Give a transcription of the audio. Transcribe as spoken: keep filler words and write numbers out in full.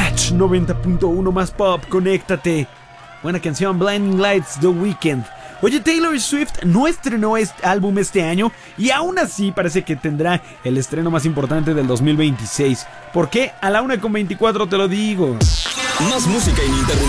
Catch noventa punto uno más pop, conéctate. Buena canción, Blinding Lights, The Weeknd. Oye, Taylor Swift no estrenó este álbum este año y aún así parece que tendrá el estreno más importante del dos mil veintiséis. ¿Por qué? A la una con veinticuatro te lo digo. Más música ininterrumpida.